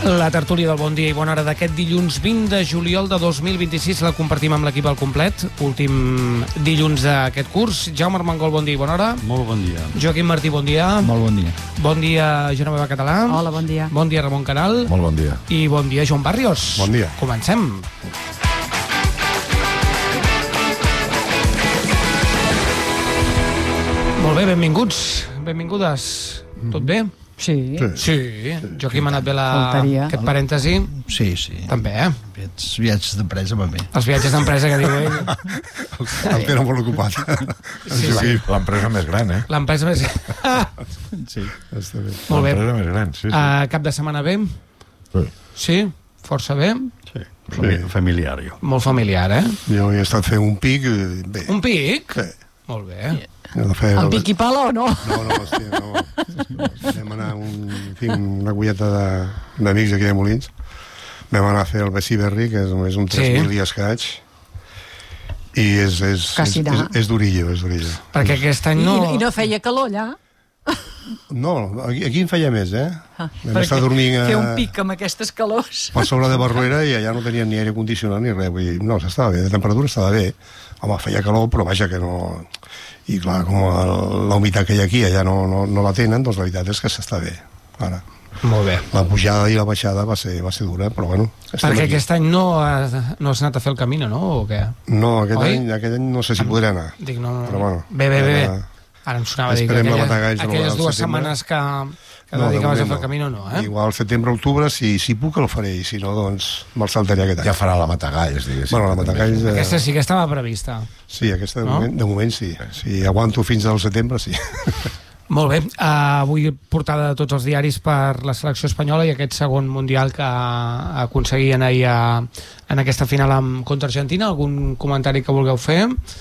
La tertúlia del Bon Dia i Bona Hora d'aquest dilluns 20 de juliol de 2026 la compartim amb l'equip al complet. Últim dilluns d'aquest curs. Jaume Armengol, bon dia i bona hora. Molt bon dia. Joaquim Martí, bon dia. Molt bon dia. Bon dia, Genoveva Català. Hola, bon dia. Bon dia, Ramon Canal. Molt bon dia. I bon dia, Joan Barrios. Bon dia. Comencem. Molt bé, benvinguts, benvingudes. Tot bé? Sí. Sí. Joaquim, ha anat bé aquest parèntesi? Sí, sí. També, Aquests viatges d'empresa va bé. Els viatges d'empresa que diu ell. El tenen molt ocupat. Sí. L'empresa més gran, L'empresa més... Sí. Està bé. Molt bé. L'empresa més gran, sí. Cap de setmana bé? Sí. Sí? Força bé? Sí. Familiar, jo. Molt familiar, Jo he estat fent un pic, bé. Un pic? Sí. Molt bé. El pic i pala o no? No, hòstia, no. Vam anar una colleta d'amics aquí de Molins. Vam anar a fer el Bessiberri, que és un 3.000 i escaig. I és d'orillo, és d'orillo. Perquè aquest any no... I no feia calor allà? No, aquí en feia més, Vam estar dormint fer un pic amb aquestes calors. per sobre de Barruera i allà no tenien ni aire condicionat ni res. Vull dir, no, estava bé, de temperatura estava bé. Home, feia calor, però vaja que no... I clar, com la humitat que hi ha aquí allà no la tenen, doncs la veritat és que s'està bé. Ara, Molt bé. la pujada i la baixada va ser dura, però bueno... Perquè aquest any no has anat a fer el camino, no? O què? No, aquest any no sé si podré anar. Dic, no. Però bueno. Bé. Ara em sonava a dir que Esperem la Matagalls aquelles al 2 setembre. setmanes que dedicaves a fer el camino, no, Igual setembre-octubre, si puc el faré, i si no, doncs me'l saltaré aquest any. Ja farà la Matagalls, diguéssim. Bueno, la Matagalls... Aquesta sí que estava prevista. Sí, aquesta No? de moment sí. Si aguanto fins al setembre, sí. Molt bé. Avui portada de tots els diaris per la selecció espanyola i aquest segon mundial que aconseguien ahir en aquesta final contra Argentina. Algun comentari que vulgueu fer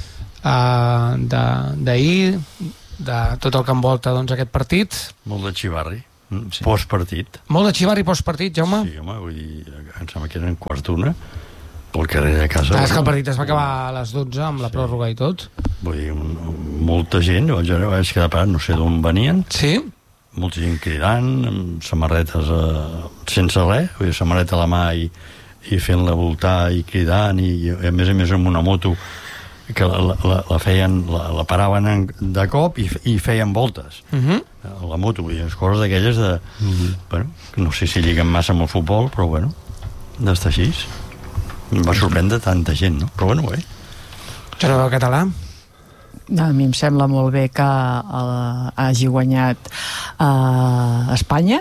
d'ahir, de tot el que envolta aquest partit? Molt de xivarri. Postpartit. Molt de xivarri postpartit, Jaume? Sí, home, vull dir, em sembla que eren quarts d'una pel carrer de casa. És que el partit es va acabar a les 12 amb la pròrroga i tot. Vull dir, molta gent, jo vaig quedar parat, no sé d'on venien. Sí? Molta gent cridant, amb samarretes sense res, vull dir, samarreta a la mà i fent-la voltar i cridant, i a més amb una moto que la feien, la paraven de cop i feien voltes. La moto, vull dir, coses d'aquelles de... Bueno, no sé si lliguen massa amb el futbol, però bueno, d'estar així. Em va sorprendre tanta gent, no? Però bueno, bé. Genoveva Català? A mi em sembla molt bé que hagi guanyat Espanya.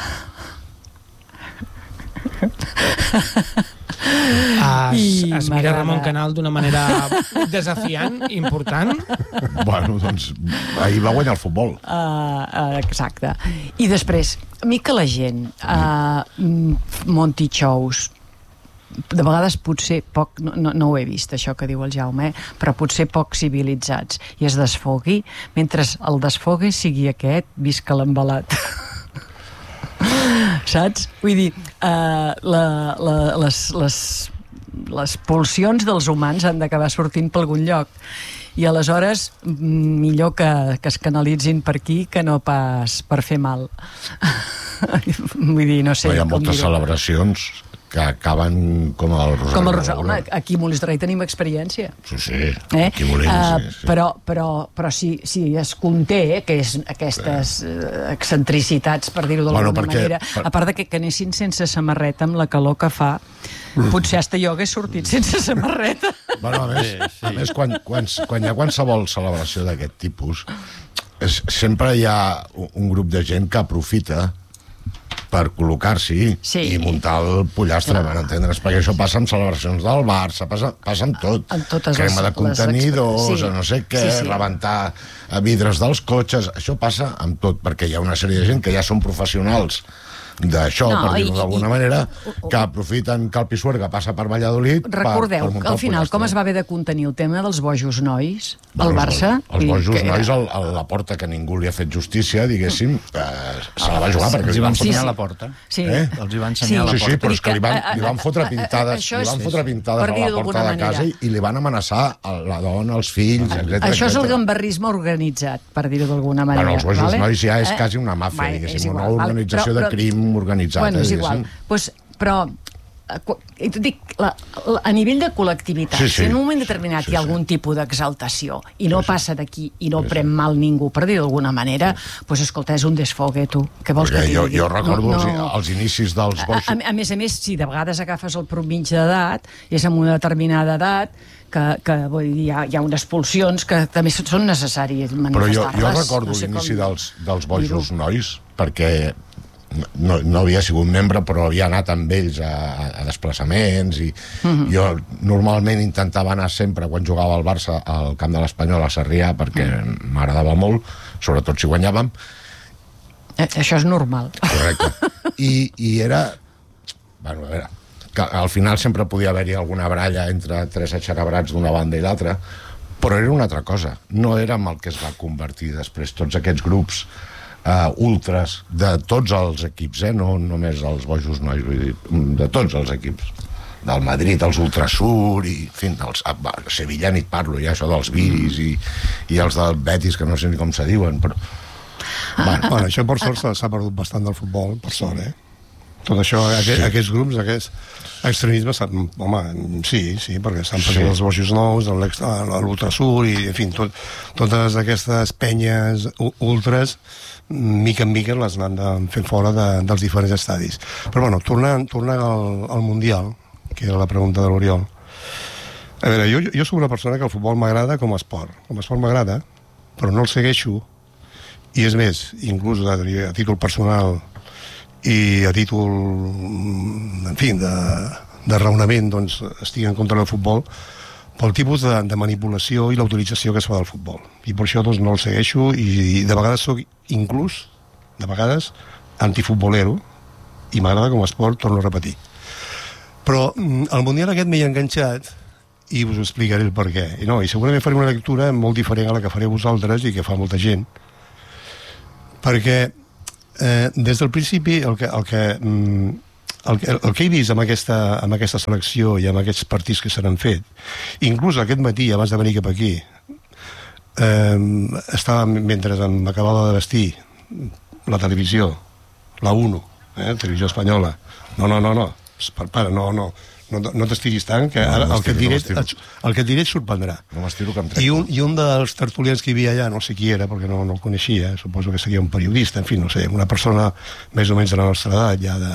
Es mira Ramon Canal d'una manera desafiant, important. Bueno, doncs ahir va guanyar el futbol. Exacte. I després, a mi que la gent munti xous, de vegades potser poc, no ho he vist això que diu el Jaume, però potser poc civilitzats, i es desfogui, mentre el desfogue sigui aquest, visca l'embalat. Saps? Vull dir, les pulsions dels humans han d'acabar sortint per algun lloc, i aleshores millor que es canalitzin per aquí que no pas per fer mal. Vull dir, no sé. Hi ha moltes celebracions que acaben com el Rosari. Com el Rosari. Home, aquí a Molins de Rei tenim experiència. Sí, aquí a Molins. Sí. Però si es conté aquestes excentricitats, per dir-ho d'alguna manera, a part de que anessin sense samarreta amb la calor que fa, potser hasta jo hagués sortit sense samarreta. Bueno, a més quan hi ha qualsevol celebració d'aquest tipus, sempre hi ha un grup de gent que aprofita per col·locar-s'hi i muntar el pollastre, entendre's, perquè això passa amb celebracions del Barça, passa amb tot. Crema de contenidors, no sé què, rebentar vidres dels cotxes, això passa amb tot, perquè hi ha una sèrie de gent que ja són professionals d'això, per dir-ho d'alguna manera, que aprofiten que el Pisuerga passa per Valladolid. Recordeu que al final com es va haver de contenir el tema dels bojos nois al Barça? Els bojos nois a la porta, que ningú li ha fet justícia, diguéssim, se la va jugar perquè els hi van ensenyar la porta. Sí. Els hi van ensenyar la porta. Sí, però és que li van fotre pintades a la porta de casa i li van amenaçar la dona, els fills, etc. Això és el gamberrisme organitzat, per dir-ho d'alguna manera. Bueno, els bojos nois ja és quasi una màfia, diguéssim, una organització de crim organitzat. Bueno, és igual. Pues, però dic, a nivell de col·lectivitat, si en un moment determinat hi ha algun tipus d'exaltació i no passa d'aquí i no pren mal ningú, per dir d'alguna manera, doncs escolta, és un desfogue, tu. Què vols que t'hi digui? Jo recordo els inicis dels boixos. A més, si de vegades agafes el promig d'edat, és amb una determinada edat, que vull dir, hi ha unes expulsions que també són necessàries manifestar-les. Però jo recordo l'inici dels boixos nois, perquè no havia sigut membre, però havia anat amb ells a desplaçaments i jo normalment intentava anar sempre quan jugava al Barça al camp de l'Espanyol a Sarrià perquè m'agradava molt, sobretot si guanyàvem. Això és normal. Correcte. I era... Bueno, a veure, que al final sempre podia haver-hi alguna baralla entre tres aixarabrats d'una banda i l'altra, però era una altra cosa. No era amb el que es va convertir després tots aquests grups ultras de tots els equips, no només els bojos nois, vull dir, de tots els equips del Madrid, els Ultrasur i, en fi, Sevilla ni et parlo ja, això dels Viris i els del Betis, que no sé ni com se diuen, però bueno, això per sort s'ha perdut bastant del futbol, per sort, tot això, aquests grups, aquests extremismes, home, sí, perquè s'han perdut els bojos nous, l'Ultrasur i, en fi, totes aquestes penyes ultres, mica en mica les han fet fora dels diferents estadis. Però bueno, tornant al Mundial, que era la pregunta de l'Oriol, a veure, jo soc una persona que el futbol m'agrada com a esport. Com a esport m'agrada, però no el segueixo, i és més, inclús a títol personal i a títol, en fi, de raonament, doncs, estic en contra del futbol, pel tipus de manipulació i la utilització que es fa del futbol. I per això doncs, no el segueixo i de vegades soc inclús, de vegades, antifutbolero i m'agrada com a esport, torno a repetir. Però el Mundial aquest m'hi he enganxat i us explicaré el per què. I segurament faré una lectura molt diferent a la que faré vosaltres i que fa molta gent, perquè des del principi el que he vist amb aquesta selecció i amb aquests partits que s'han fet, inclús aquest matí, abans de venir cap aquí, estava, mentre m'acabava de vestir, la televisió, la 1, televisió espanyola, no, para, no t'estiguis tant, que ara el que et diré et sorprendrà. No m'estiro que em trec. I un dels tertulians que hi havia allà, no sé qui era, perquè no el coneixia, suposo que seria un periodista, en fi, no sé, una persona més o menys de la nostra edat, ja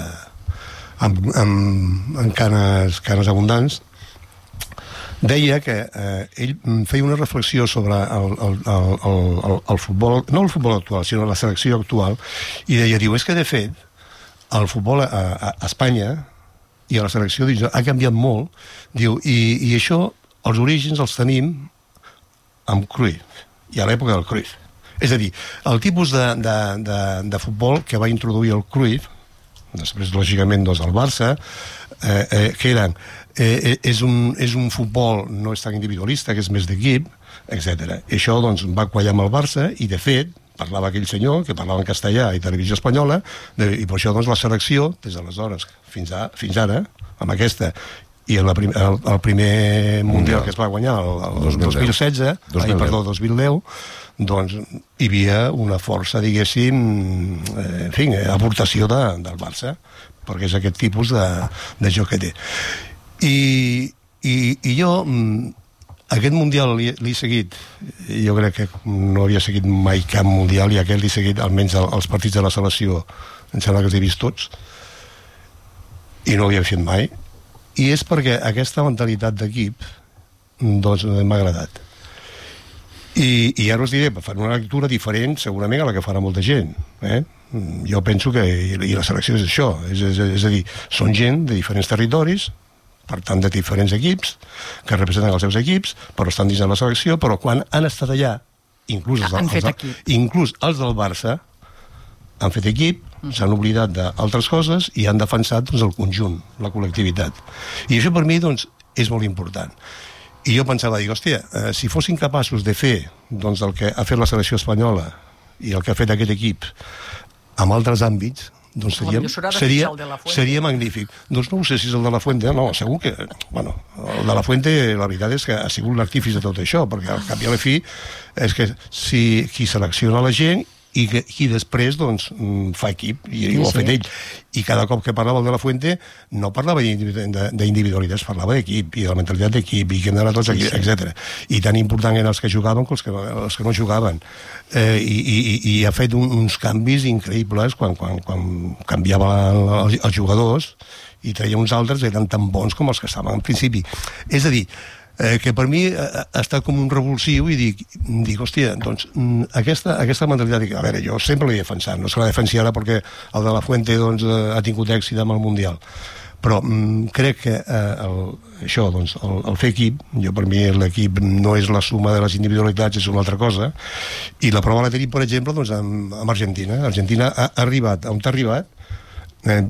amb canes abundants, deia que ell feia una reflexió sobre el futbol, no el futbol actual, sinó la selecció actual, i diu, és que de fet el futbol a Espanya i a la selecció ha canviat molt, diu, i això, els orígens els tenim amb Cruyff, i a l'època del Cruyff. És a dir, el tipus de futbol que va introduir el Cruyff, després, lògicament, doncs, el Barça, que eren és un futbol no és tan individualista, que és més d'equip, etc. I això, doncs, va quallar amb el Barça i, de fet, parlava aquell senyor que parlava en castellà i televisió espanyola, i per això, doncs, la selecció, des d'aleshores fins ara, amb aquesta, i el primer Mundial que es va guanyar el 2016, 2010, doncs hi havia una força, diguéssim, en fi, aportació del Barça, perquè és aquest tipus de joc que té. I jo aquest Mundial l'he seguit, jo crec que no havia seguit mai cap Mundial, i aquest l'he seguit almenys els partits de la selecció, em sembla que els he vist tots, i no ho havia fet mai, i és perquè aquesta mentalitat d'equip doncs m'ha agradat. I ara us diré, faré una lectura diferent segurament a la que farà molta gent, jo penso que, i la selecció és això, és a dir, són gent de diferents territoris, per tant de diferents equips, que representen els seus equips, però estan dins de la selecció, però quan han estat allà, inclús els del Barça, han fet equip, s'han oblidat d'altres coses i han defensat, doncs, el conjunt, la col·lectivitat. I això per mi, doncs, és molt important. I jo pensava, dic, hòstia, si fossin capaços de fer, doncs, el que ha fet la selecció espanyola i el que ha fet aquest equip en altres àmbits, doncs seria magnífic. Doncs no ho sé si és el de la Fuente, no, segur que, bueno, el de la Fuente, la veritat és que ha sigut l'artífice de tot això, perquè al cap i a la fi és que si qui selecciona la gent i després doncs, fa equip, i ho ha fet ell. I cada cop que parlava el de la Fuente no parlava d'individualitats, parlava d'equip i de la mentalitat d'equip i que hem d'anar tots aquí, etc. I tan important eren els que jugaven com els que no jugaven. I ha fet uns canvis increïbles quan canviava els jugadors i treia uns altres, eren tan bons com els que estaven al principi. És a dir, que per mi ha estat com un revulsiu i dic hòstia, doncs aquesta mentalitat, a veure, jo sempre l'he defensat, no se la defensi ara perquè el de la Fuente doncs, ha tingut èxit amb el Mundial, però crec que això, doncs, el fer equip, jo per mi l'equip no és la suma de les individualitats, és una altra cosa, i la prova la tenim, per exemple, doncs, amb Argentina. Argentina ha arribat on ha arribat, a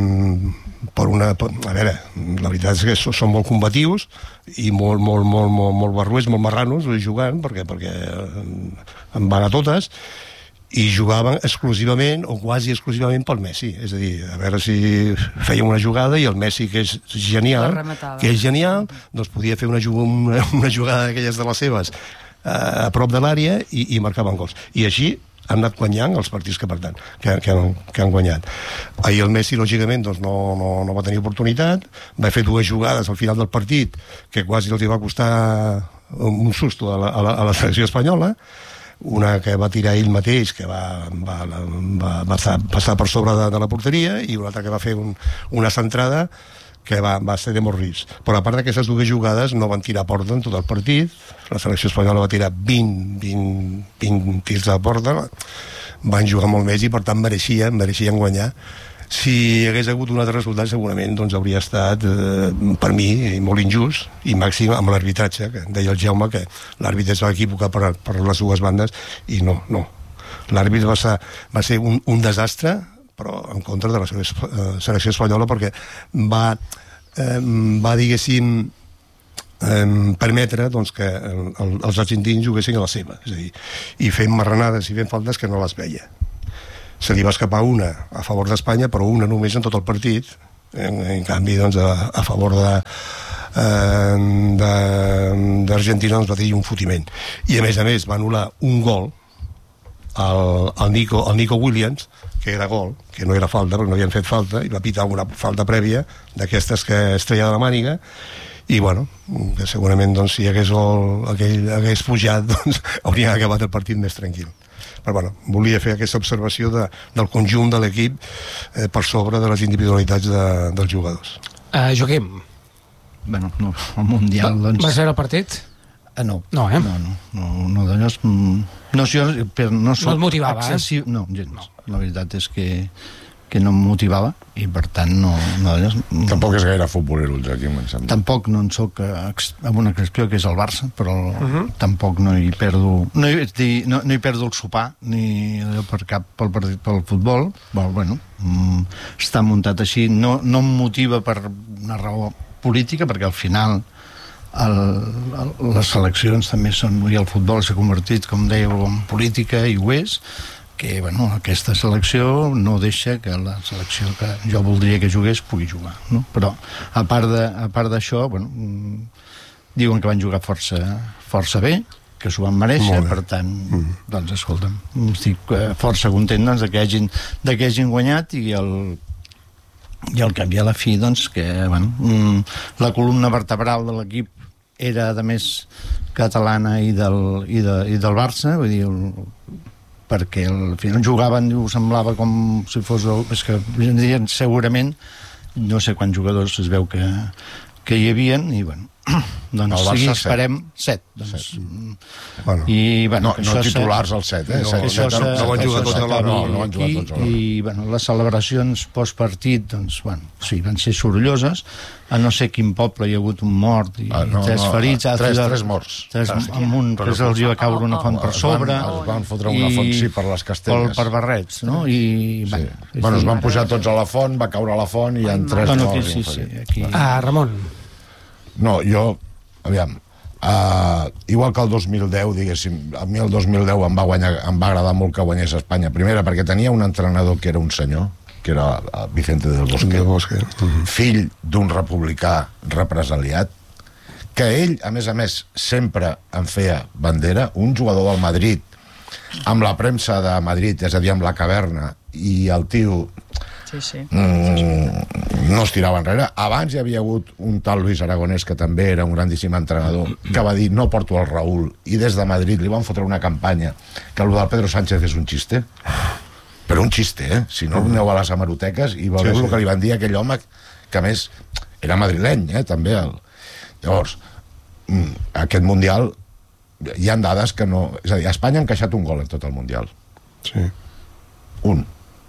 veure, la veritat és que són molt combatius i molt barruers, molt marranos jugant, perquè en van a totes, i jugaven exclusivament o quasi exclusivament pel Messi, és a dir, a veure si feia una jugada i el Messi, que és genial, doncs podia fer una jugada d'aquelles de les seves a prop de l'àrea i marcaven gols, i així han anat guanyant els partits que han guanyat. Ahir el Messi, lògicament, doncs no va tenir oportunitat, va fer 2 jugades al final del partit que quasi els va costar un susto a la selecció espanyola, una que va tirar ell mateix, que va passar per sobre de la porteria, i una altra que va fer una centrada que va ser de molt risc. Però a part d'aquestes 2 jugades no van tirar a porta en tot el partit. La selecció espanyola va tirar 20 tirs a porta, van jugar molt més i per tant mereixien guanyar. Si hi hagués hagut un altre resultat segurament doncs hauria estat per mi molt injust, i màxim amb l'arbitratge, que deia el Jaume que l'àrbitre es va equivocar per les 2 bandes, i no. L'àrbitre va ser un desastre, però en contra de la selecció espanyola, perquè va diguéssim, permetre doncs, que els argentins juguessin a la seva, és a dir, i fent marranades i fent faltes que no les veia. Se li va escapar una a favor d'Espanya, però una només en tot el partit. En canvi, doncs, a favor d'Argentina doncs, va tenir un fotiment. I a més va anul·lar un gol al Nico Williams, que era gol, que no era falta, perquè no havien fet falta, i va pitar una falta prèvia d'aquestes que es treia de la màniga, i bueno, que segurament doncs, si hagués pujat doncs, haurien acabat el partit més tranquil. Però bueno, volia fer aquesta observació del conjunt de l'equip per sobre de les individualitats dels jugadors. Joaquim. Bueno, no, el Mundial, doncs... Vas veure el partit? No. No, No, d'allòs... No et motivava, No, gens. La veritat és que no em motivava i per tant no Tampoc és gaire futbolero el Joaquim, em sembla. Tampoc no en soc amb una excepció que és el Barça, però tampoc no hi perdo el sopar ni pel futbol. Bueno, està muntat així, no em motiva per una raó política, perquè al final les seleccions també són, i el futbol s'ha convertit, com dèieu, en política, i ho és, que bueno, aquesta selecció no deixa que la selecció que jo voldria que jugués pugui jugar, no? Però a part d'això, bueno, diuen que van jugar força bé, que s'ho van mereixer, per tant, doncs escolta'm, estic força content doncs, que hagin guanyat, i al cap i a la fi, doncs, que bueno, la columna vertebral de l'equip era, a més, catalana i del Barça, vull dir, perquè al final jugaven, semblava com si fos és que segurament no sé quants jugadors es veu que hi havien, i bueno, doncs sí, esperem 7. Doncs, i, bueno, no titulars al 7, no van jugar tots a l'hora. I bueno, les celebracions postpartit, doncs, bueno, sí, van ser sorolloses, a no sé quin poble hi ha hagut un mort i 3 ferits, tres morts, amb un que els va caure una font per sobre, es van fotre una font per les castelles, per barrets, no? I bueno, es van pujar tots a la font, va caure a la font i hi ha 3 morts. Ramon. No, jo, aviam, igual que el 2010, diguéssim, a mi el 2010 em va agradar molt que guanyés Espanya. Primera, perquè tenia un entrenador que era un senyor, que era Vicente del Bosque, fill d'un republicà represaliat, que ell, a més, sempre en feia bandera, un jugador del Madrid amb la premsa de Madrid, és a dir, amb la caverna, i el tio no es tirava enrere. Abans hi havia hagut un tal Luis Aragonès, que també era un grandíssim entrenador, que va dir, no porto el Raúl, i des de Madrid li van fotre una campanya que el del Pedro Sánchez és un xiste, però un xiste, si no aneu a les hemeroteques i veureu el que li van dir a aquell home, que a més era madrileny, també. Llavors, aquest Mundial hi ha dades que no... És a dir, Espanya ha encaixat un gol en tot el Mundial. Sí. Un.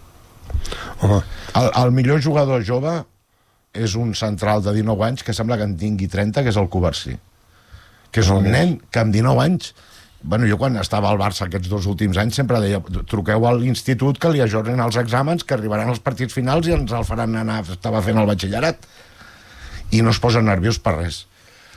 El millor jugador jove és un central de 19 anys que sembla que en tingui 30, que és el Covarsí, que és un nen que amb 19 anys... Bueno, jo quan estava al Barça aquests 2 últims anys sempre deia, truqueu a l'institut que li ajornen els exàmens, que arribaran als partits finals i ens el faran anar... Estava fent el batxillerat i no es posen nerviós per res.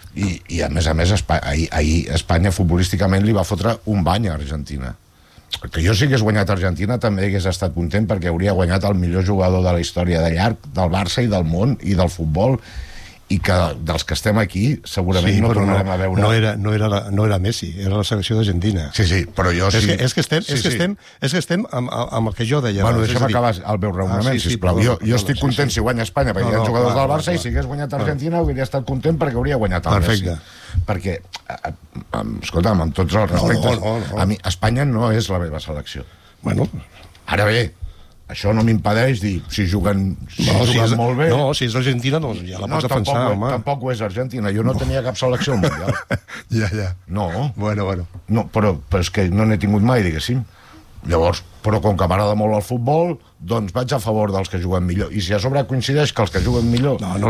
I a més, ahir Espanya futbolísticament li va fotre un bany a Argentina. Que jo, si hagués guanyat Argentina, també hagués estat content, perquè hauria guanyat el millor jugador de la història de llarg del Barça i del món i del futbol, i que dels que estem aquí segurament no tornarem a veure. No era Messi, era la selecció d'Argentina. Sí, però jo sí. És que estem amb el que jo deia. Bueno, deixa'm acabar el meu raonament, sisplau. Jo estic content si guanya Espanya, perquè hi ha jugadors del Barça, i si hagués guanyat Argentina hauria estat content perquè hauria guanyat el Messi. Perquè, escolta'm, amb tots els respectes, a mi Espanya no és la meva selecció. Bueno, ara bé, això no m'impedeix dir si juguen molt bé. No, si és l'Argentina, doncs ja la pots defensar, home. Tampoc ho és Argentina. Jo no tenia cap selecció al Mundial. Ja. No. Bueno. No, però és que no n'he tingut mai, diguéssim. Llavors, però com que m'agrada molt el futbol, doncs vaig a favor dels que juguen millor. I si a sobre coincideix que els que juguen millor no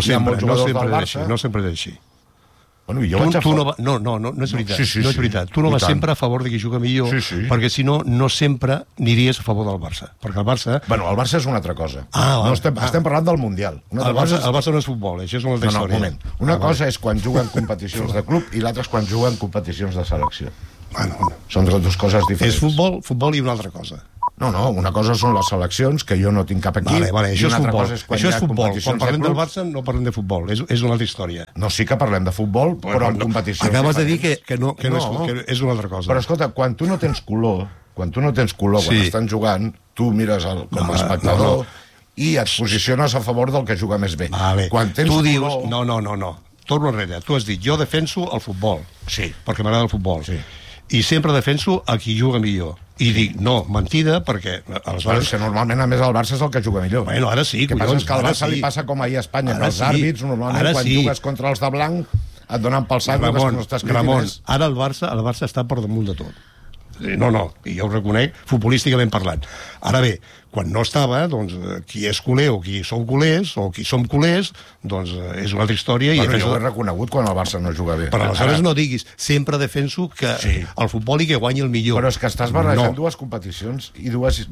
sempre és així. Bueno, jo vaig a favor... No és veritat. Sí. No és veritat. Tu no vas sempre a favor de qui juga millor, perquè si no, no sempre aniries a favor del Barça. Perquè el Barça... Bueno, el Barça és una altra cosa. Estem parlant del Mundial. El Barça no és futbol, això és una altra història. Un moment. Una cosa és quan juguen competicions de club i l'altra és quan juguen competicions de selecció. Són dues coses diferents. És futbol i una altra cosa. No, una cosa són les seleccions, que jo no tinc cap equip. Vale, això és futbol. Això és futbol. Quan parlem del Barça no parlem de futbol, és una altra història. No, sí que parlem de futbol, però en competicions acabes diferents. De dir que és una altra cosa. Però escolta, quan tu no tens color, quan estan jugant, tu mires com a espectador i et posiciones a favor del que juga més bé. Quan tens tu dius, no. Torno enrere. Tu has dit, jo defenso el futbol. Sí. Perquè m'agrada el futbol. Sí. I sempre defenso a qui juga millor. I dic, no, mentida, perquè aleshores... Que normalment, a més, el Barça és el que juga millor. Bueno, ara sí, collons. Que passa que al Barça li passa com ahir a Espanya, que els àrbits, normalment, quan jugues contra els de blanc, et donen pel sac que no estàs Ramon, ara el Barça està per damunt de tot. No, i jo ho reconec, futbolísticament parlant. Ara bé, quan no estava, doncs, qui és culer o qui som culers, o qui som culers, doncs és una altra història. Bueno, jo ho he reconegut quan el Barça no juga bé. Però aleshores no diguis, sempre defenso que el futbol i que guanyi el millor. Però és que estàs barrejant dues competicions i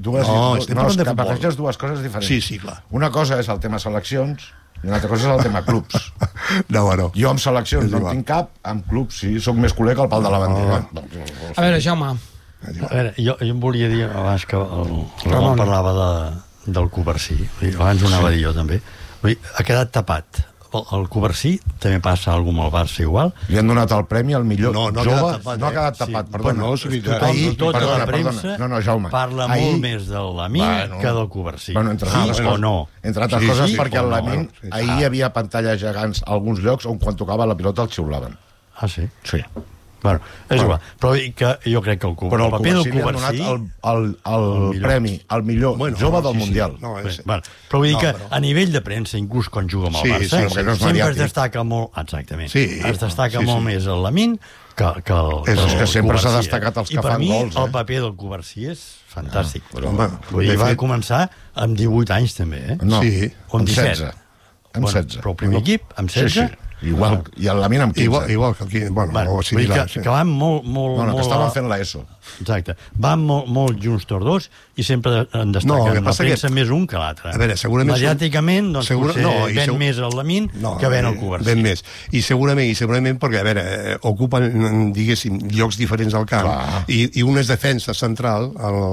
barreges dues coses diferents. Sí, clar. Una cosa és el tema seleccions i una altra cosa és el tema clubs. No. Jo amb seleccions no en tinc cap, amb clubs sí, soc més culer que el pal de la bandera. A veure, Jaume. A veure, jo em volia dir, abans que el Ramon parlava del Covarsí, abans ho anava a dir jo també, ha quedat tapat. El Covarsí també passa alguna cosa amb el Barça igual. Li han donat el premi al millor jove. No ha quedat tapat, perdona. Tota la premsa parla molt més del Lamine que del Covarsí. Entre altres coses perquè el Lamine ahir hi havia pantalles gegants a alguns llocs on quan tocava la pilota el xiulaven. Ah, sí? Sí. Bueno, és igual. Però jo crec que el paper del Covarsí li han donat el premi al millor jove del Mundial. Però vull dir que a nivell de premsa, inclús quan juga amb el Barça, sempre es destaca molt... Exactament. Es destaca molt més el Lamine que el Covarsí. És que sempre s'ha destacat els que fan gols. I per mi el paper del Covarsí és fantàstic. Va començar amb 18 anys també, eh? No, amb 16. Però el primer equip, amb 16... Igual, i el Lamine amb 15. Igual que aquí, que van molt... que estaven fent l'ESO. Exacte. Van molt junts tots dos i sempre en destaquen la premsa més un que l'altre. A veure, segurament... Mediàticament, doncs potser ven més el Lamine que ven el Covarsí. Ven més. I segurament perquè, a veure, ocupen, diguéssim, llocs diferents al camp i un és defensa central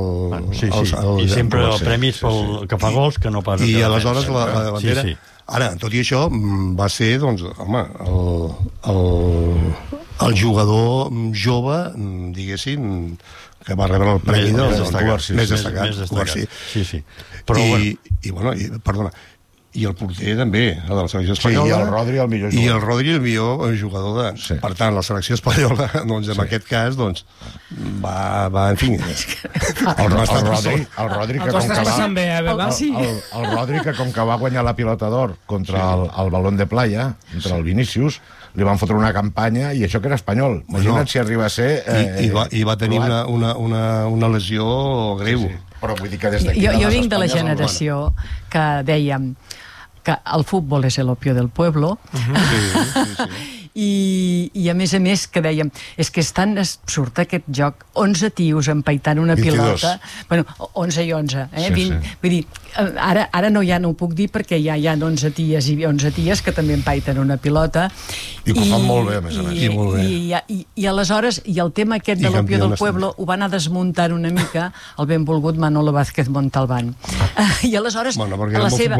i sempre el premi és pel que fa gols que no pas... I aleshores la bandera... Ara, tot i això, va ser, doncs, home, el jugador jove, diguéssim, que va rebre el premi Més més destacat. Sí. Però, perdona, i el porter també, el de la selecció espanyola. Sí, i el Rodri el millor jugador. I el Rodri el millor jugador de... Sí. Per tant, la selecció espanyola, doncs, en aquest cas, doncs, va en fi... El Rodri que com que passant bé, el Rodri que com que va guanyar la pilota d'or contra el Balón de Playa, contra el Vinícius, li van fotre una campanya, i això que era espanyol. Imagina't si arriba a ser... I va tenir una lesió greu. Però vull dir que des d'aquí... Jo vinc de la generació que dèiem que el futbol és el opio del pueblo. I a més que dèiem, és que és tan absurd aquest joc, 11 tios empaitant una 22. pilota, bueno, 11 i 11, vull dir, ara no ho puc dir perquè ja hi ha 11 ties i 11 ties que també empaiten una pilota i ho fan molt bé, a més a més. I aleshores, i el tema aquest de l'opio del pueblo ho va anar desmuntant una mica el benvolgut Manolo Vázquez Montalbán, i aleshores la seva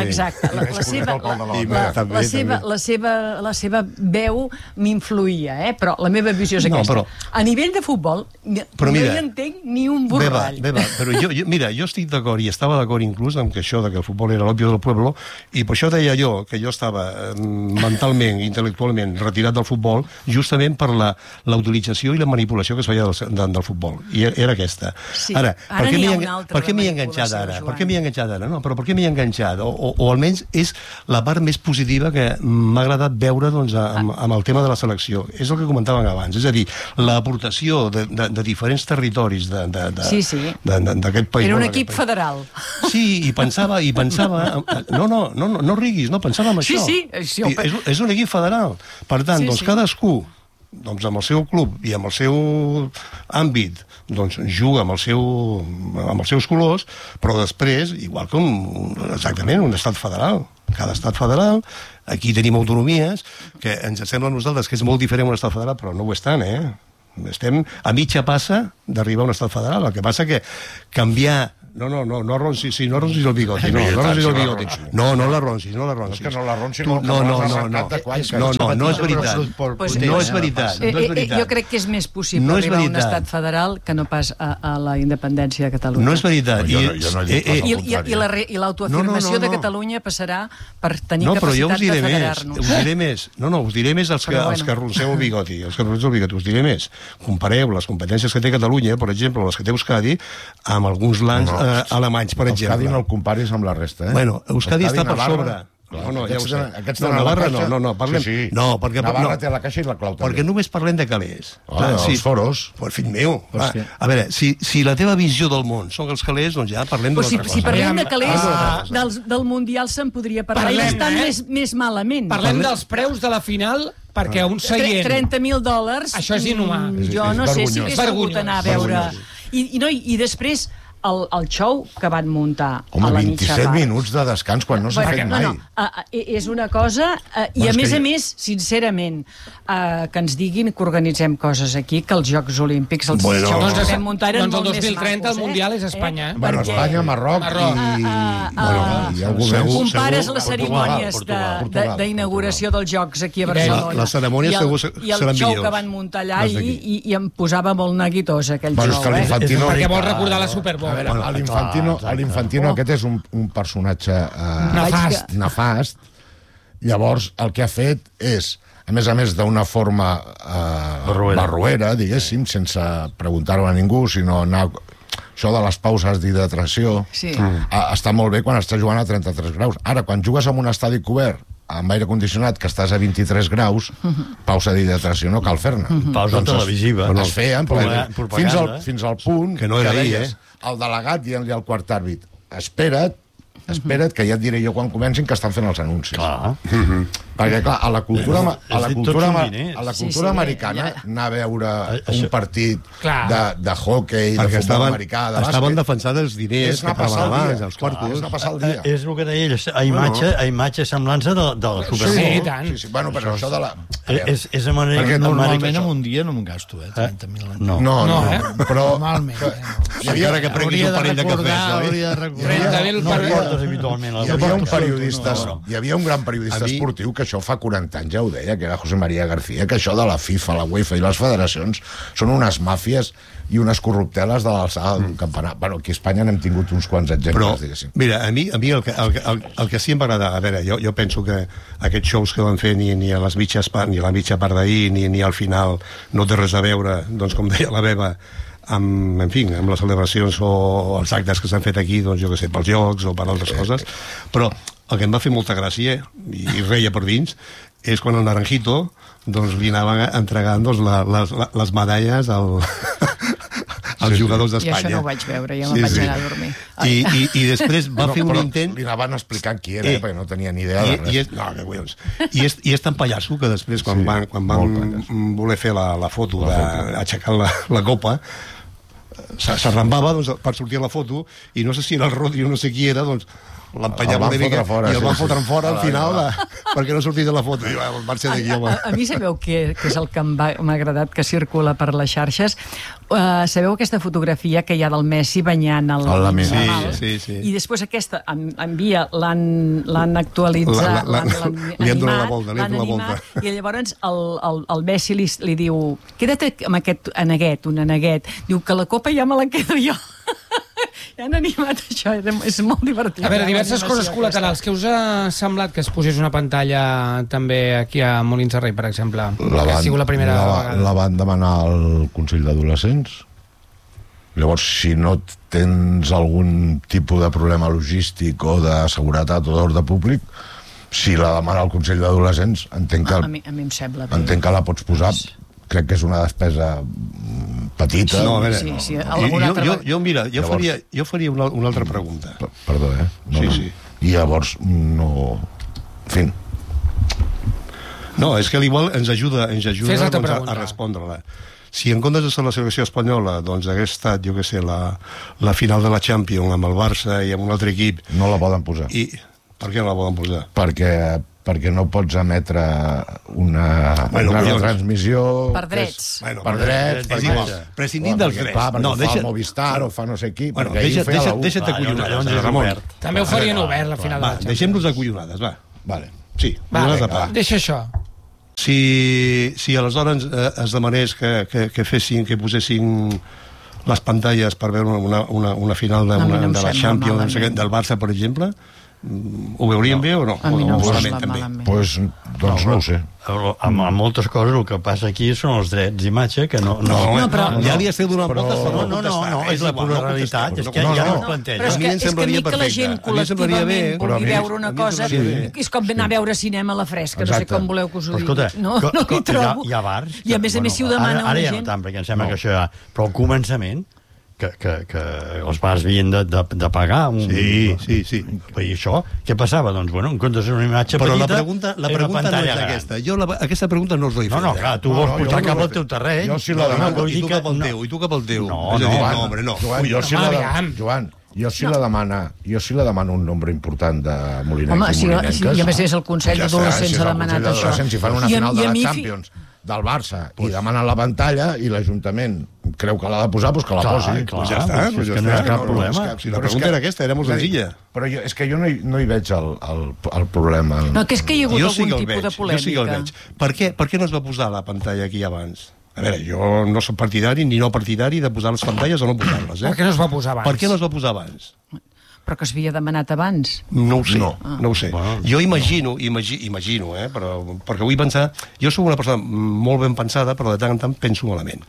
la seva veu m'influïa, però la meva visió és aquesta. A nivell de futbol no hi entenc ni un borrall. Però jo estic d'acord, i estava d'acord inclús amb que això, que el futbol era l'opio del pueblo, i per això deia jo que jo estava mentalment, intel·lectualment retirat del futbol, justament per la utilització i la manipulació que es feia del futbol, i era aquesta. Ara, per què m'hi he enganxat ara? Per què m'hi he enganxat ara? No, però per què m'hi he enganxat? O almenys és la part més positiva que m'ha agradat veure, doncs, amb el tema de la selecció. És el que comentàvem abans, és a dir, l'aportació de diferents territoris d'aquest país. Era un equip federal. Sí, i pensava no riguis, no, pensava en això. És un equip federal. Per tant, doncs cadascú, doncs amb el seu club i amb el seu àmbit, doncs juga amb els seus colors, però després, igual que exactament un estat federal. Cada estat federal, aquí tenim autonomies, que ens sembla a nosaltres que és molt diferent un estat federal, però no ho és tant, Estem a mitja passa d'arribar a un estat federal. El que passa que canviar... No arroncis el bigoti. No l'arroncis. És que no l'arroncis. No és veritat. Jo crec que és més possible arribar a un estat federal que no pas a la independència de Catalunya. No és veritat. I l'autoafirmació de Catalunya passarà per tenir capacitat de federar-nos. Us diré més els que arronceu el bigoti. Us diré més. Compareu les competències que té Catalunya, per exemple, les que té Euskadi, amb alguns lands alemanys, per exemple. Euskadi no el comparis amb la resta, Bueno, Euskadi està per sobre. Navarra no, parlem... No, perquè Navarra té la caixa i la clau també. Perquè només parlem de calés. Els foros. Pues, fill meu, a veure, si la teva visió del món són els calés, doncs ja parlem d'una altra cosa. Si parlem de calés, del Mundial se'n podria parlar, i estan més malament. Parlem dels preus de la final, perquè un seient... $30.000... Això és inhumà. Jo no sé si hagués pogut anar a veure... I després... el show que van muntar a la mitja part. 27 minuts de descans quan no s'ha fet mai. És una cosa... I a més, sincerament, que ens diguin que organitzem coses aquí, que els Jocs Olímpics, els shows que vam muntar eren molt més macos. Doncs el 2030 el Mundial és Espanya. Bueno, Espanya, Marroc i... Compares les cerimònies d'inauguració dels Jocs aquí a Barcelona. Les cerimònies segur seran millors. I el show que van muntar allà i em posava molt neguitós aquell show. Perquè vol recordar la Super Bowl. A veure, l'Infantino aquest és un personatge nefast. Llavors, el que ha fet és, a més d'una forma barroera, diguéssim, sense preguntar-ho a ningú, sinó anar... Això de les pauses d'hidratació està molt bé quan estàs jugant a 33 graus. Ara, quan jugues en un estadi cobert amb aire condicionat, que estàs a 23 graus, pausa d'hidratació no cal fer-ne. Pausa televisiva. Es feien fins al punt que no era ahir, el delegat i el quart àrbit. Espera't, que ja et diré jo quan comencin que estan fent els anuncis. Clar. Perquè, clar, a la cultura americana anar a veure un partit de hockey, de futbol americà, de bàsquet... Estaven defensant els diners que pagaven abans, els quartos. És anar a passar el dia. És el que deia ell, a imatge semblança de la Super Bowl. Sí, tant. Bueno, però això de la... És a manera... Perquè normalment en un dia no em gasto, 30.000. No, però... Normalment. Encara que prenguis un parell de cafès, oi? 30.000 per... vas habitualment a la Hi havia un gran periodista esportiu que això fa 40 anys ja ho deia, que era José María García, que això de la FIFA, la UEFA i les federacions són unes màfies i unes corrupteles de l'alçada d'un campanar. Bueno, aquí a Espanya n'hem tingut uns quants exemples, diguéssim. Mira, a mi el que sí em va agradar, a veure, jo penso que aquests shows que van fer ni a les mitges part, ni a la mitja part d'ahir, ni al final, no té res a veure, doncs com deia la Beba, amb les celebracions o els actes que s'han fet aquí, doncs jo què sé, pels jocs o per altres coses, però el que em va fer molta gràcia, i reia per dins, és quan el Naranjito doncs li anaven entregant doncs, les medalles als jugadors d'Espanya. I això no ho vaig veure, ja me'n vaig anar a dormir. I després va fer un intent... Li anaven explicant qui era, perquè no tenia ni idea de res. I és tan pallasso que després, quan van voler fer la foto d'aixecar la copa, s'arrambava per sortir a la foto, i no sé si era el Rodri o no sé qui era, doncs l'empenyava una mica i el van fotre fora al final perquè no sortís a la foto. A mi sabeu què és el que m'ha agradat que circula per les xarxes? Sabeu aquesta fotografia que hi ha del Messi banyant el Nadal? Sí. I després aquesta envia, l'han actualitzat, li han donat la volta, i llavors el Messi li diu, queda't amb aquest aneguet, diu que la copa ja me la quedo jo. Ja han animat això, és molt divertit. A veure, diverses coses col·laterals. Què us ha semblat que es posés una pantalla també aquí a Molins de Rei, per exemple? Que ha sigut la primera vegada. La van demanar al Consell d'Adolescents. Llavors, si no tens algun tipus de problema logístic o de seguretat o d'ordre públic, si la demana al Consell d'Adolescents, entenc que... A mi em sembla bé. Entenc que la pots posar... Crec que és una despesa petita. No, a veure, jo faria una altra pregunta. Perdó, Sí. I llavors no... En fi. No, és que igual ens ajuda a respondre-la. Si en comptes de ser la selecció espanyola doncs hagués estat, jo què sé, la final de la Champions amb el Barça i amb un altre equip... No la poden posar. I per què no la poden posar? Perquè no pots emetre una retransmissió... Per drets. Per drets. Prescindint dels drets. No, fa el Movistar o fa no sé qui. Deixa't acollonades, Ramon. També ho farien obert, la final de la Champions. Deixem-nos acollonades, va. Vale. Sí, deixa això. Si aleshores es demanés que posessin les pantalles per veure una final de la Champions del Barça, per exemple, ho veuríem bé o no? A mi no em sembla malament. Doncs no ho sé. Amb moltes coses el que passa aquí són els drets d'imatge, que no... Ja li has fet donar voltes per no contestar. No, és la pura realitat, és que ja no ho planteja. Però és que a mi que la gent col·lectivament vulgui veure una cosa és com anar a veure cinema a la fresca, no sé com voleu que us ho digui. No hi trobo. Hi ha bars... I a més si ho demana una gent... Ara ja no tant, perquè em sembla que això ja... Però al començament que els bars havien de pagar Sí. I això, què passava? Doncs, bueno, en comptes d'una imatge petita... Però la pregunta no és aquesta. Jo aquesta pregunta no us l'he fet. No, clar, tu vols portar cap al teu terreny. Jo sí la demano. I tu cap al teu. No, home, no. Joan, jo sí la demano un nombre important de molinencs i molinenques. I a més és el Consell d'Adolescents ha demanat això. Si fan una final de la Champions del Barça i demanen la pantalla i l'Ajuntament creu que l'ha de posar, doncs que la posi. Ja està, és que no hi ha cap problema. Si la pregunta era aquesta, era molt senzilla. Però és que jo no hi veig el problema. No, que és que hi ha hagut algun tipus de polèmica. Jo sí que el veig. Per què no es va posar la pantalla aquí abans? A veure, jo no soc partidari ni no partidari de posar les pantalles o no posar-les. Per què no es va posar abans? Per què no es va posar abans? Però que s'havia demanat abans. No ho sé, no ho sé. Jo imagino, però perquè vull pensar... Jo sóc una persona molt ben pensada, però de tant en tant penso malament.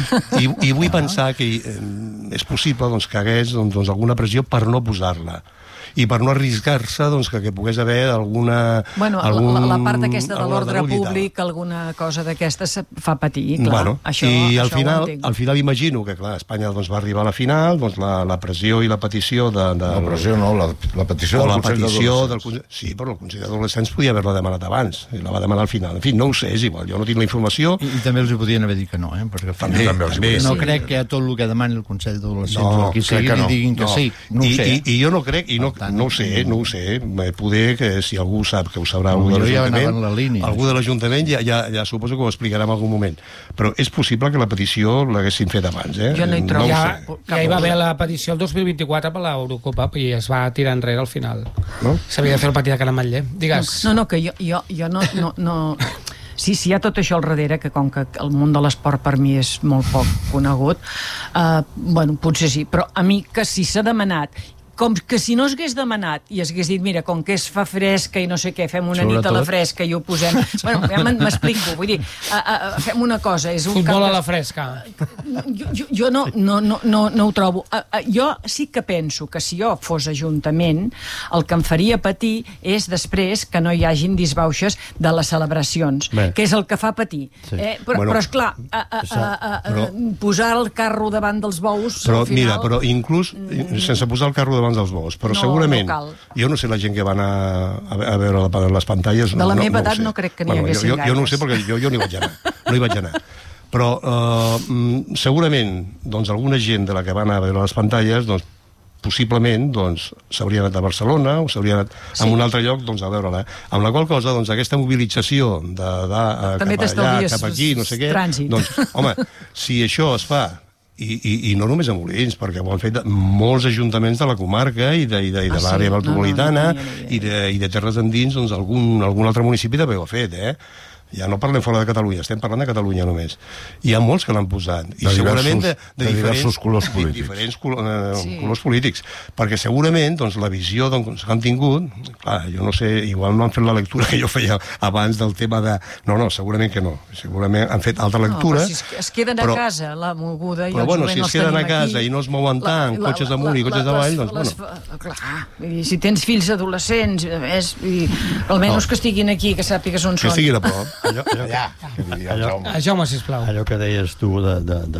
I vull pensar que és possible doncs, que hagués alguna pressió per no posar-la. I per no arriscar-se que pogués haver alguna... Bueno, la part aquesta de l'ordre públic, alguna cosa d'aquestes fa patir, clar. I al final imagino que, clar, Espanya va arribar a la final, la pressió i la petició de... La pressió no, la petició del Consell d'Adolescents. Sí, però el Consell d'Adolescents podia haver-la demanat abans, i la va demanar al final. En fi, no ho sé, és igual, jo no tinc la informació. I també els hi podien haver dit que no, perquè també no crec que a tot el que demani el Consell d'Adolescents o qui sigui li diguin que sí. I jo no crec, tant. No ho sé. Poder que si algú sap, que ho sabrà algú de l'Ajuntament, algú de l'Ajuntament ja suposo que ho explicarà en algun moment. Però és possible que la petició l'haguessin fet abans, Jo no hi trobo. Ja hi va haver la petició el 2024 per l'Eurocopa i es va tirar enrere al final. S'havia de fer el partit de Can Ametller. Digues. No, que jo no... Sí, hi ha tot això al darrere, que com que el món de l'esport per mi és molt poc conegut, bueno, potser sí, però a mi que si s'ha demanat, com que si no s'hagués demanat i s'hagués dit, mira, com que es fa fresca i no sé què, fem una nit a la fresca i ho posem... Bueno, ja m'explico, vull dir, fem una cosa... Futbol a la fresca. Jo no ho trobo. Jo sí que penso que si jo fos Ajuntament, el que em faria patir és després que no hi hagin disbauxes de les celebracions, que és el que fa patir. Però esclar, posar el carro davant dels bous... Però mira, però inclús sense posar el carro davant dels bous, però segurament jo no sé la gent que va anar a veure les pantalles, de la meva edat no crec que n'hi haguessin gaires. Jo no ho sé perquè jo no hi vaig anar, però segurament alguna gent de la que va anar a veure les pantalles possiblement s'hauria anat a Barcelona o s'hauria anat a un altre lloc a veure-la, amb la qual cosa aquesta mobilització cap aquí, no sé què, home, si això es fa i no només a Molins, perquè ho han fet molts ajuntaments de la comarca i de l'àrea metropolitana i de terres endins, algun altre municipi també ho ha fet, ja no parlem fora de Catalunya, estem parlant de Catalunya només. Hi ha molts que l'han posat. I segurament de diversos colors polítics. Diferents colors polítics. Perquè segurament la visió que han tingut, clar, jo no sé, igual no han fet la lectura que jo feia abans del tema de... No, segurament que no. Segurament han fet altra lectura. Però si es queden a casa, la moguda i el jovent els tenim aquí... Però si es queden a casa i no es mouen tant, cotxes amunt i cotxes avall, Clar, si tens fills adolescents, almenys que estiguin aquí, que sàpigues on són. Que estiguin a prop. Jaume, sisplau. Allò que deies tu de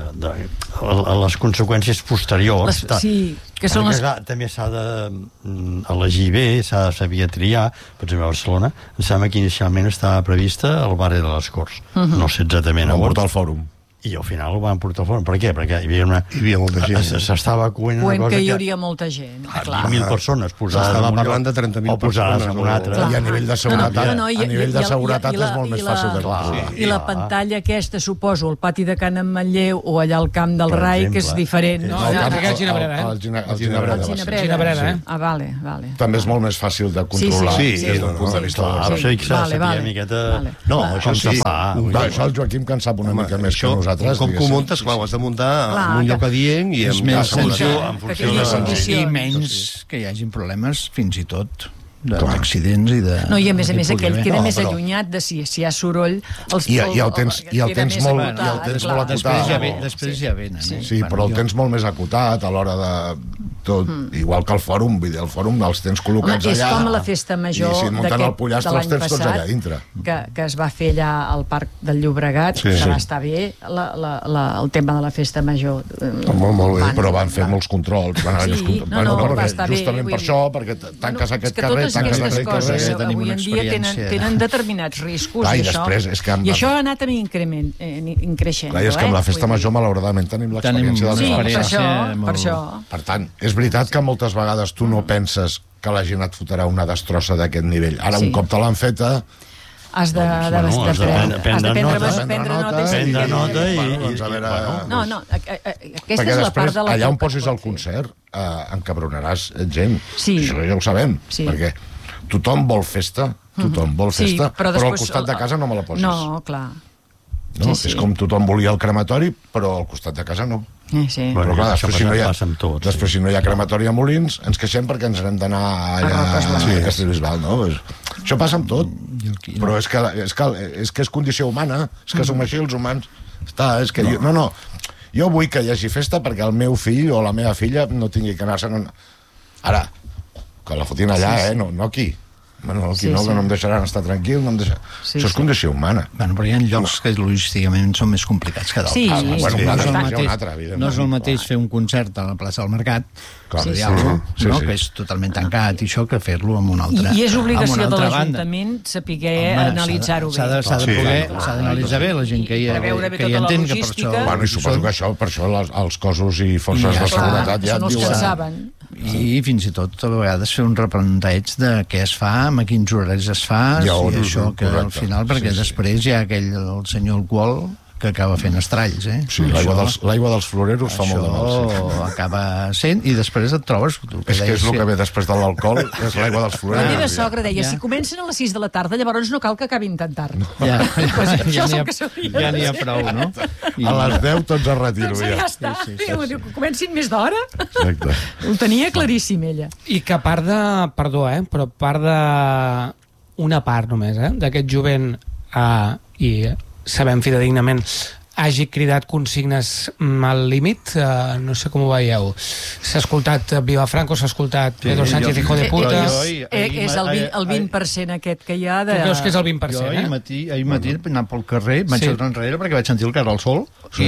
les conseqüències posteriors, que són les... també s'ha d'elegir bé, s'ha de saber triar. Per exemple, a Barcelona em sembla que inicialment estava prevista al barri de les Corts, no sé exactament on portar al Fòrum, i al final ho van portar al Fòrum. Per què? Perquè hi havia molta gent. S'estava coent una cosa que hi hauria molta gent. 20.000 persones posades s'estava parlant de 30.000 posades en una altra. I a nivell de seguretat és molt més fàcil de controlar. I la pantalla aquesta, suposo, al pati de Can Ametller o allà al camp del Rai, que és diferent. No, el Ginebreda, el Ginebreda. Ah, vale. També és molt més fàcil de controlar des d'un punt de vista. No, això se fa. Això el Joaquim que en sap una mica més que nosaltres. Com que ho muntes, clar, ho has de muntar en un lloc adient i en funció i menys que hi hagin problemes fins i tot d'accidents i de... No, i a més aquell queda més allunyat de si hi ha soroll... I el tens molt acotat. Després ja venen. Sí, però el tens molt més acotat a l'hora de... Igual que el Fòrum, vull dir, el Fòrum els tens col·locats allà. És com la festa major de l'any passat, que es va fer allà al Parc del Llobregat, que va estar bé el tema de la festa major. Molt bé, però van fer molts controls. Va estar bé. Justament per això, perquè tanques aquest carrer, tanques aquest carrer... Avui en dia tenen determinats riscos. I això ha anat increixent. És que amb la festa major, malauradament, tenim l'experiència de per això. Per tant, és veritat que moltes vegades tu no penses que la gent et fotrà una destrossa d'aquest nivell. Ara, un cop te l'han feta... Has de prendre nota No, aquesta és la part de la... Allà on posis el concert encabronaràs gent. Això ja ho sabem, perquè tothom vol festa, però al costat de casa no me la posis. No, clar. És com tothom volia el crematori, però al costat de casa no. Però clar, després si no hi ha crematori a Molins, ens queixem perquè ens n'hem d'anar allà a Castellbisbal, no? Això passa amb tot, però és que és condició humana, és que som així els humans. Jo vull que hi hagi festa perquè el meu fill o la meva filla no tingui que anar-se'n... Ara, que la fotin allà, no aquí. Bueno, aquí no em deixaran estar tranquil, això és condició humana. Però hi ha llocs que logísticament són més complicats que d'altres. No és el mateix fer un concert a la plaça del Mercat, que és totalment tancat, i això, que fer-lo amb una altra banda. I és obligació de l'Ajuntament saber analitzar-ho bé. S'ha d'analitzar bé la gent que hi entén, que per això... I suposo que per això els cossos i forces de seguretat ja et diuen... i fins i tot a vegades fer un replanteig de què es fa, amb quins horaris es fa, i això que al final, perquè després hi ha el senyor alcohol que acaba fent estralls, eh? Sí, l'aigua dels floreros fa molt de mal. Això acaba sent, i després et trobes... És que és el que ve després de l'alcohol, és l'aigua dels floreros. La meva sogra deia, si comencen a les 6 de la tarda, llavors no cal que acabin tan tard. Ja n'hi ha prou, no? A les 10 tots a retiro, ja. Ja està. Diu, comencin més d'hora. Exacte. Ho tenia claríssim, ella. I que a part de... Perdó, però a part de... Una part només, d'aquest jovent i sabem fidedignament hagi cridat consignes al límit, no sé com ho veieu. S'ha escoltat Vilafranco, s'ha escoltat Pedro Sánchez, hijo de puta... És el 20% aquest que hi ha de... Tu creus que és el 20%, jo ahir matí anant pel carrer, vaig tornar enrere perquè vaig sentir el carrer al sol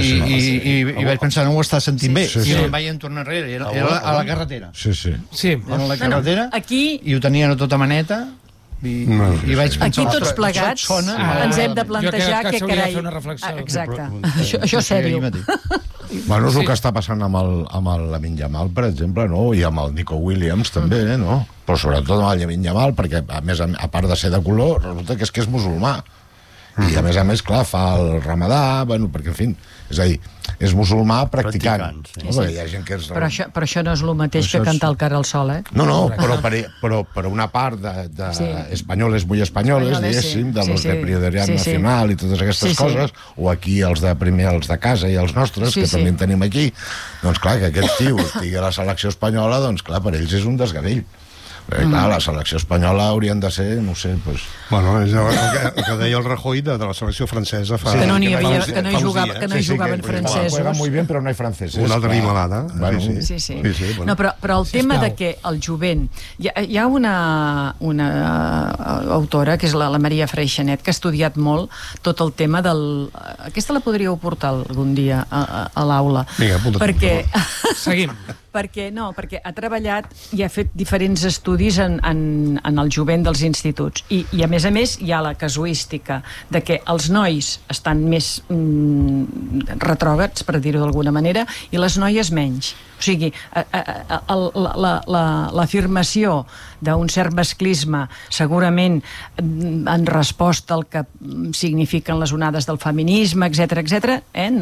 i vaig pensar, no ho està sentint bé. I em vaig tornar enrere, era a la carretera. Sí. Era a la carretera i ho tenien a tota maneta. I vaig pensar, aquí tots plegats ens hem de plantejar que carai... Exacte, això és sèrio. Bueno, és el que està passant amb el Lamine Yamal, per exemple, no? I amb el Nico Williams també, no? Però sobretot amb el Lamine Yamal, perquè a part de ser de color, resulta que és musulmà. I a més, clar, fa el ramadà, bueno, perquè, en fi, és a dir, és musulmà practicant. Sí. No? Hi ha gent que és... Però això no és el mateix que cantar el carrer al sol, eh? No, però una part de espanyoles muy espanyoles, diguéssim, de los de Prioridad Nacional i totes aquestes coses, o aquí els de casa i els nostres, que també en tenim aquí, doncs clar, que aquest tio estigui a la selecció espanyola, doncs clar, per ells és un desgavell. Clar, la selecció espanyola haurien de ser, no sé, pues... Bueno, és el que deia el Rajoy de la selecció francesa fa... Que no hi jugaven francesos. Juegan muy bien, però no hi francesos. Una altra animalada. Sí. No, però el tema de que el jovent... Hi ha una autora, que és la Maria Freixanet, que ha estudiat molt tot el tema del... Aquesta la podríeu portar algun dia a l'aula. Vinga, apunta-te. Perquè... Seguim. Perquè ha treballat i ha fet diferents estudis en el jovent dels instituts i a més hi ha la casuística de que els nois estan més retrògrads, per dir-ho d'alguna manera, i les noies menys. O sigui, l'afirmació d'un cert masclisme, segurament en resposta al que signifiquen les onades del feminisme, etc.,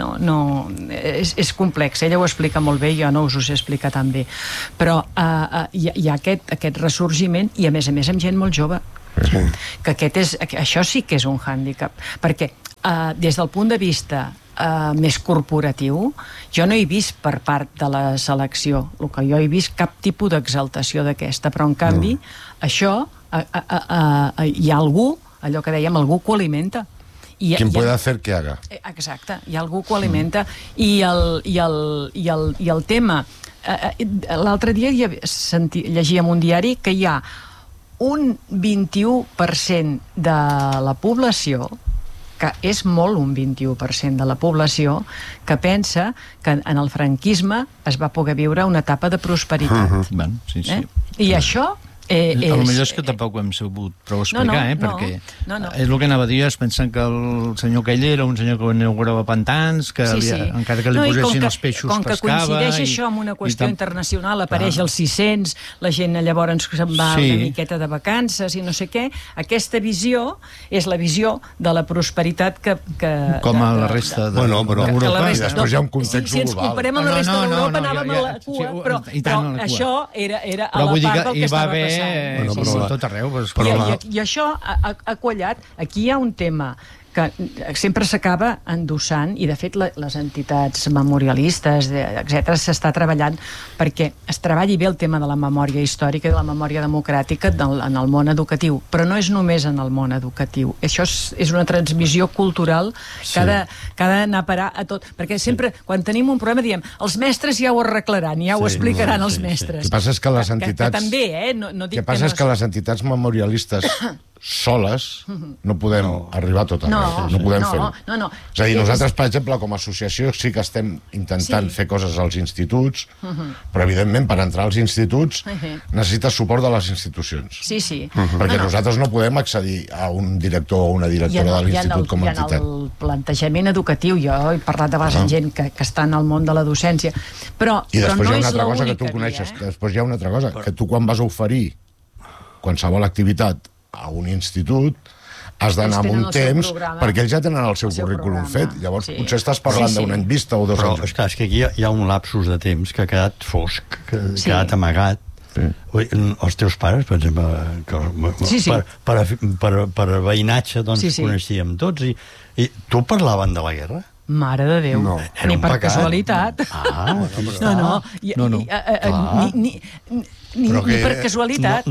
és complex. Ella ho explica molt bé, jo no us ho sé explicar tan bé. Però hi ha aquest ressorgiment i, a més, amb gent molt jove. Que això sí que és un hàndicap. Perquè, des del punt de vista més corporatiu, jo no he vist per part de la selecció, el que jo he vist cap tipus d'exaltació d'aquesta, però en canvi això hi ha algú, allò que dèiem, algú que ho alimenta. Quien puede hacer que haga. Exacte, hi ha algú que ho alimenta i el tema, l'altre dia llegíem un diari que hi ha un 21% de la població, que és molt un 21% de la població, que pensa que en el franquisme es va poder viure una etapa de prosperitat. Sí. I això El millor és que tampoc ho hem sabut prou explicar, perquè és el que anava a dir, es pensen que el senyor aquell era un senyor que inaugurava pantans, que encara que li posessin els peixos pescava... Com que coincideix això amb una qüestió internacional, apareix els 600, la gent llavors se'n va una miqueta de vacances i no sé què, aquesta visió és la visió de la prosperitat que... Com a la resta d'Europa. Després hi ha un context global. Si ens comparem amb la resta d'Europa anàvem a la cua, però això era a la part del que estava passant. Tot arreu. I això ha quallat. Aquí hi ha un tema que sempre s'acaba endossant, i de fet les entitats memorialistes, etc., s'està treballant perquè es treballi bé el tema de la memòria històrica i de la memòria democràtica en el món educatiu, però no és només en el món educatiu. Això és una transmissió cultural que ha d'anar a parar a tot, perquè sempre, quan tenim un problema, diem, els mestres ja ho arreglaran, ja ho explicaran els mestres. El que passa és que les entitats... Que també, no dic que passa és que les entitats memorialistes soles no podem arribar a tot arreu, no podem fer-ho. És a dir, nosaltres, per exemple, com a associació sí que estem intentant fer coses als instituts, però evidentment per entrar als instituts necessites suport de les institucions. Perquè nosaltres no podem accedir a un director o una directora de l'institut com a entitat. I en el plantejament educatiu, jo he parlat de vegades amb gent que està en el món de la docència, però no és l'única via. I després hi ha una altra cosa que tu coneixes, després hi ha una altra cosa, que tu quan vas a oferir qualsevol activitat a un institut has d'anar amb un temps perquè ells ja tenen el seu currículum fet, llavors potser estàs parlant d'un any vista o 2 anys. Però esclar, és que aquí hi ha un lapsus de temps que ha quedat fosc, que ha quedat amagat. Els teus pares, per exemple, per veïnatge doncs coneixíem tots, i tu parlaven de la guerra? Mare de Déu, ni per casualitat. Ni per casualitat.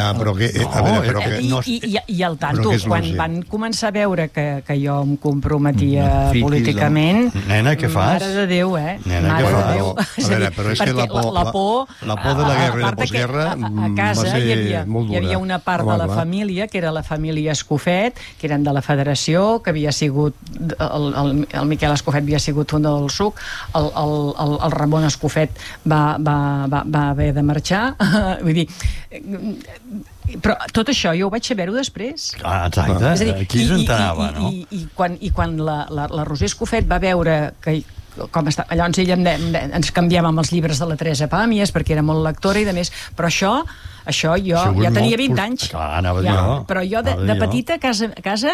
I al tanto, quan van començar a veure que jo em comprometia políticament, nena, què fas? Mare de Déu, nena, què fas? A veure, però és que la por de la guerra i la postguerra a casa hi havia una part de la família, que era la família Escofet, que eren de la federació, que havia sigut el Miquel Escofet havia sigut un del SUC, el Ramon Escofet va haver de marxar. Vull dir, però tot això jo ho vaig saber-ho després. Exacte, aquí s'entenava, no? I quan la Roser Escofet va veure que com està, llavors ella ens canviàvem els llibres de la Teresa Pàmies perquè era molt lectora i de més, però això jo ja tenia 20 anys. Però jo de petita a casa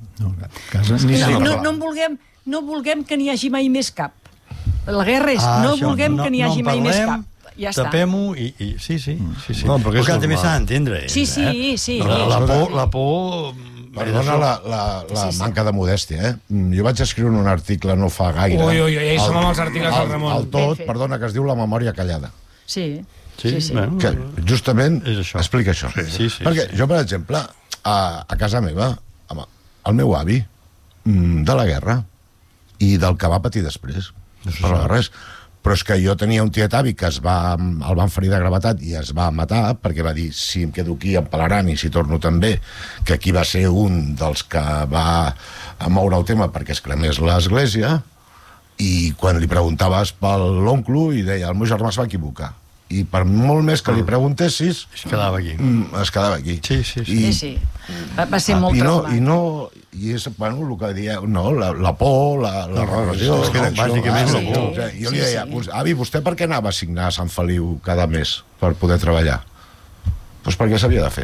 no vulguem que n'hi hagi mai més cap. La guerra és no vulguem que n'hi hagi mai més cap. Ja està. Tapem-ho i... Sí. No, però que també s'ha d'entendre. Sí. La por... Perdona la manca de modèstia, Jo vaig escriure un article no fa gaire. Ui, som amb els articles del Ramon. El tot, perdona, que es diu La memòria callada. Sí. Que justament explica això. Perquè jo, per exemple, a casa meva, el meu avi, de la guerra, i del que va patir després, per la guerra, però és que jo tenia un tiet avi que el van ferir de gravetat i es va matar perquè va dir, si em quedo aquí em pelaran i si torno també, que aquí va ser un dels que va moure el tema perquè es cremés l'església, i quan li preguntaves per l'oncle i deia, el meu germà es va equivocar, i per molt més que li preguntessis es quedava aquí. Sí. Va ser molt traumat. I és, bueno, el que dieu, la por, la repressió, bàsicament la por. Jo li deia, avi, vostè per què anava a signar a Sant Feliu cada mes per poder treballar? Doncs perquè s'havia de fer.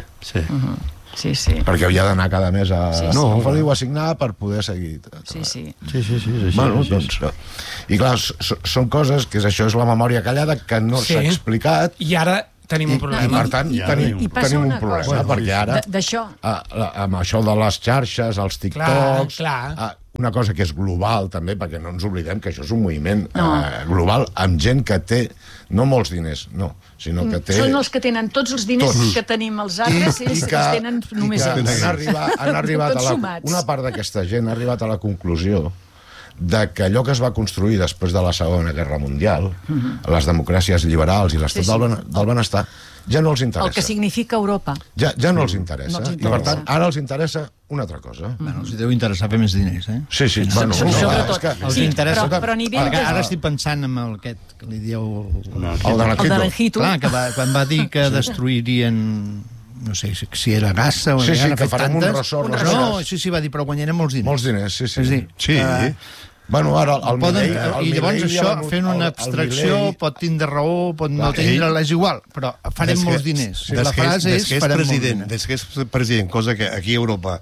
Sí. Perquè havia d'anar cada mes a Sant Feliu a signar per poder seguir. Sí. Bueno, doncs... I clar, són coses que això és la memòria callada que no s'ha explicat. I ara tenim un problema. I per tant, tenim un problema, perquè ara, amb això de les xarxes, els TikToks, una cosa que és global també, perquè no ens oblidem que això és un moviment global amb gent que té no molts diners, sinó que té... Són els que tenen tots els diners que tenim els altres, ells que tenen només ells. Han arribat una part d'aquesta gent ha arribat a la conclusió de que allò que es va construir després de la Segona Guerra Mundial, les democràcies liberals i l'estat del benestar, ja no els interessa. El que significa Europa. Ja no els interessa. I per tant, ara els interessa una altra cosa. Bueno, els deu interessar fer més diners, Sí. Sobretot. Els interessa. Però a nivell... Ara estic pensant en aquest que li dieu... El de l'Anjito. Clar, que quan va dir que destruirien... no sé si era Gaza o que farem un ressort. Sí, va dir, però guanyarem molts diners. Molts diners, sí. Bueno, ara i llavors això, fent una abstracció, pot tindre raó, pot no tindre-la, és igual, però farem molts diners. La frase és farem molts diners. Des que és president, cosa que aquí a Europa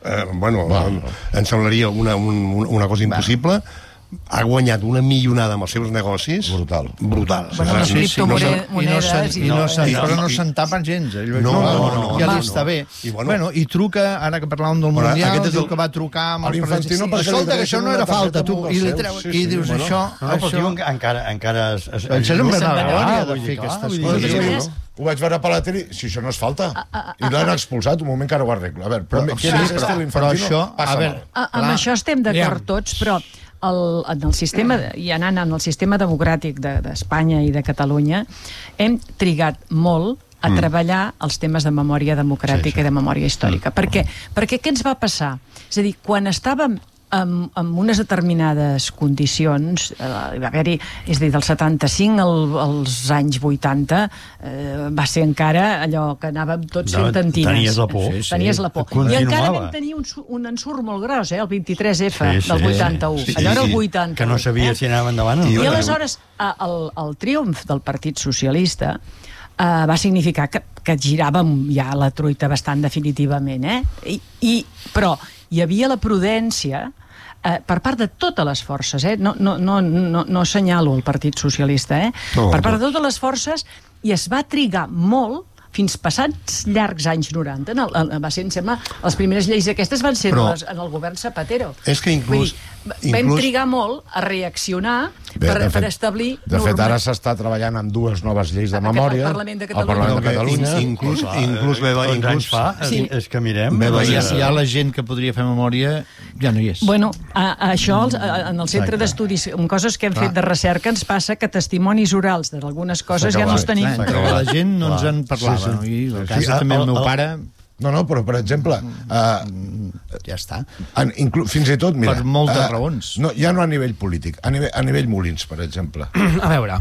ens semblaria una cosa impossible, ha guanyat una milionada amb els seus negocis. Brutal. Bueno, les criptomonedes... Però no se'n tapen gens. Ja li està bé. I truca, ara que parlàvem del Mundial, diu que va trucar amb els presidents. Escolta, que això no era falta, tu. I dius això... Encara... Això és una vergonya de fer aquestes coses. Ho vaig veure per la tele, si això no és falta. I l'han expulsat, un moment que ara ho arreglo. A veure, però això... Amb això estem d'acord tots, però en el sistema, i anant en el sistema democràtic d'Espanya i de Catalunya, hem trigat molt a treballar els temes de memòria democràtica i de memòria històrica. Perquè què ens va passar? És a dir, quan estàvem amb unes determinades condicions, va haver-hi, és a dir, del 75 als anys 80, va ser encara allò que anàvem tots fent tantines. Tenies la por. Tenies la por. I encara vam tenir un ensurt molt gros, el 23F del 81. Allò era el 80. Que no sabia si anava endavant. I aleshores, el triomf del Partit Socialista va significar que giràvem ja la truita bastant definitivament, però hi havia la prudència per part de totes les forces, no assenyalo el Partit Socialista, per part de totes les forces, i es va trigar molt fins passats llargs anys 90. Va ser, em sembla, les primeres lleis aquestes van ser en el govern Zapatero. És que inclús vam trigar molt a reaccionar per establir... De fet, ara s'està treballant amb dues noves lleis de memòria al Parlament de Catalunya. Inclús fa, és que mirem... Ja la gent que podria fer memòria ja no hi és. Bueno, això en el centre d'estudis, amb coses que hem fet de recerca, ens passa que testimonis orals d'algunes coses ja no els tenim. La gent no ens en parlava. I a casa també el meu pare... No, però per exemple... Ja està. Fins i tot, mira... Per moltes raons. Ja no a nivell polític, a nivell Molins, per exemple. A veure...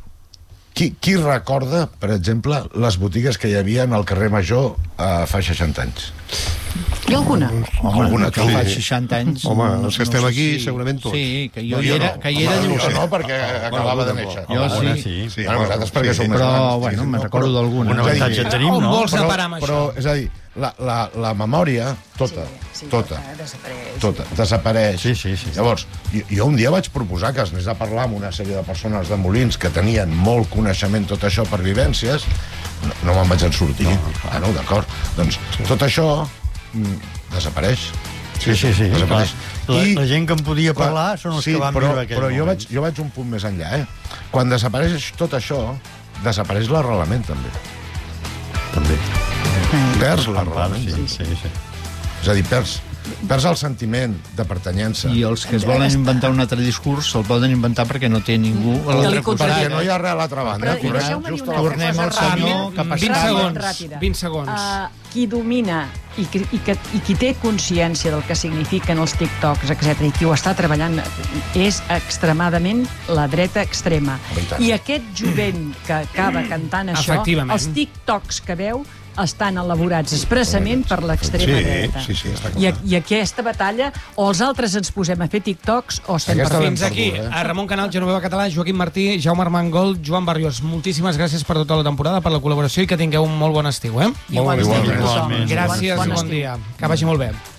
Qui recorda, per exemple, les botigues que hi havia en el carrer Major fa 60 anys? Hi ha alguna? Alguna que fa 60 anys... Home, els que estem aquí, segurament tots. Sí, que jo hi era... No, perquè acabava de néixer. Jo sí. Nosaltres perquè som més grans. Però, bueno, me'n recordo d'alguna. Un avantatge tenim, no? On vols separar amb això? Però, és a dir, la memòria, tota, desapareix. Sí. Llavors, jo un dia vaig proposar que es anés a parlar amb una sèrie de persones de Molins que tenien molt coneixement tot això per vivències, no me'n vaig en sortir. No, d'acord. Doncs tot això desapareix. Sí. Desapareix. La gent que en podia parlar són els que van viure aquell moment. Però jo vaig un punt més enllà, Quan desapareix tot això, desapareix l'arrelament, també. Perds l'arrelament. Sí. És a dir, perds el sentiment de pertanyença. I els que es volen inventar un altre discurs se'l poden inventar perquè no té ningú a l'altre costat. Perquè no hi ha res a l'altra banda. Tornem al senyor que ha passat. 20 segons. Qui domina i qui té consciència del que signifiquen els TikToks, etc., i qui ho està treballant, és extremadament la dreta extrema. I aquest jovent que acaba cantant això, els TikToks que veu estan elaborats expressament per l'extrema dreta. I aquesta batalla, o els altres ens posem a fer TikToks, o estem per fins aquí. A Ramon Canal, Genoveva Català, Joaquim Martí, Jaume Armengol, Joan Barrios, moltíssimes gràcies per tota la temporada, per la col·laboració i que tingueu un molt bon estiu, Igualment. Gràcies i bon dia. Que vagi molt bé.